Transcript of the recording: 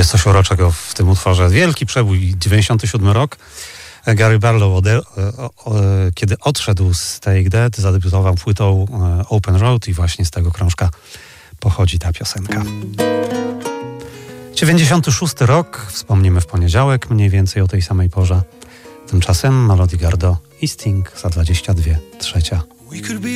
Jest coś uroczego w tym utworze. Wielki przebój, 97 rok. Gary Barlow, kiedy odszedł z Take That, zadebiutował płytą Open Road i właśnie z tego krążka pochodzi ta piosenka. 96 rok, wspomnimy w poniedziałek, mniej więcej o tej samej porze. Tymczasem Melody Gardot i Sting za 22:03.